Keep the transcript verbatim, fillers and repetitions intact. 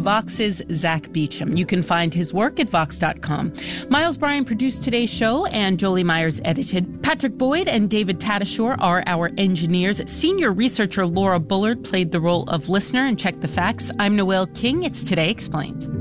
Vox's Zach Beecham. You can find his work at vox dot com. Miles Bryan produced today's show, and Jolie Myers edited. Patrick Boyd and David Tadashore are our engineers. Senior researcher Laura Bullard played the role of listener and checked the facts. I'm Noelle King. It's Today Explained.